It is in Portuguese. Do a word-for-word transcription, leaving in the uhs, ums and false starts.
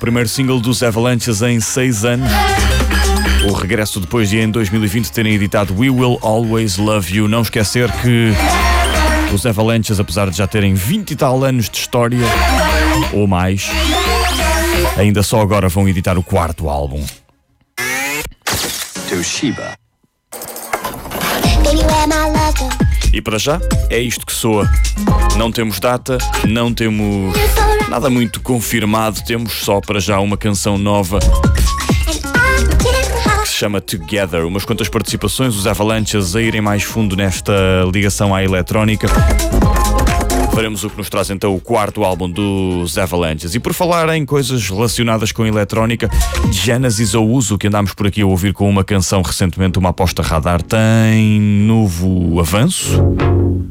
primeiro single dos Avalanches em seis anos. O regresso depois de em dois mil e vinte terem editado We Will Always Love You. Não esquecer que os Avalanches, apesar de já terem vinte e tal anos de história, ou mais, ainda só agora vão editar o quarto álbum. Toshiba. E para já, é isto que soa. Não temos data, não temos nada muito confirmado, temos só para já uma canção nova que se chama Together. Umas quantas participações, os Avalanches a irem mais fundo nesta ligação à eletrónica. Veremos o que nos traz então o quarto álbum dos Avalanches. E por falar em coisas relacionadas com eletrónica, Genesis Owusu, que andámos por aqui a ouvir com uma canção recentemente, uma aposta radar, tem novo avanço?